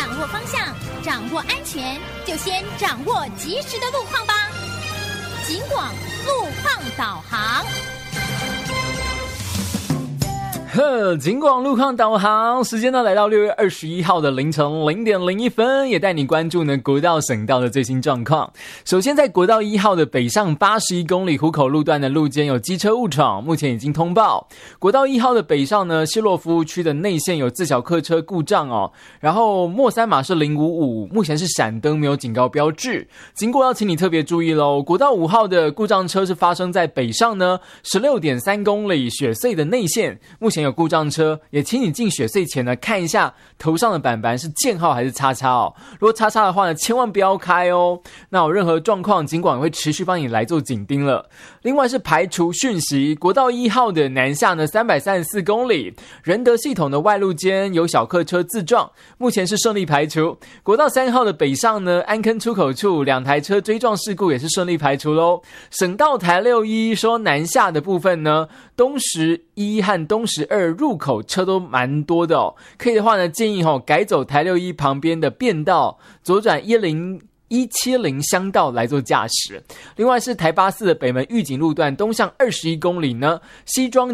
握方向，掌握安全，就先掌握及时的路况吧。警广路况导航。 警广路况导航，时间呢来到6月21号的凌晨0点01分，也带你关注呢国道省道的最新状况。首先在国道1号的北上81公里湖口路段的路肩有机车误闯，目前已经通报。国道1号的北上呢西洛服务区的内线有自小客车故障哦，然后末三码是055，目前是闪灯没有警告标志，经过要请你特别注意咯。国道5号的故障车是发生在北上呢 16.3 公里雪隧的内线，目前有故障车，也请你进雪隧前呢看一下头上的板板是箭号还是叉叉哦。如果叉叉的话呢，千万不要开哦。那有任何状况，警管也会持续帮你来做警盯了。另外是排除讯息，国道1号的南下呢334公里，仁德系统的外路间有小客车自撞，目前是顺利排除。国道3号的北上呢，安坑出口处2台车追撞事故也是顺利排除咯。省道台61说南下的部分呢，东石1和东石2入口车都蛮多的哦，可以的话呢，建议改走台61旁边的便道，左转170乡道来做驾驶。另外是台84的北门玉井路段东向21公里呢，西庄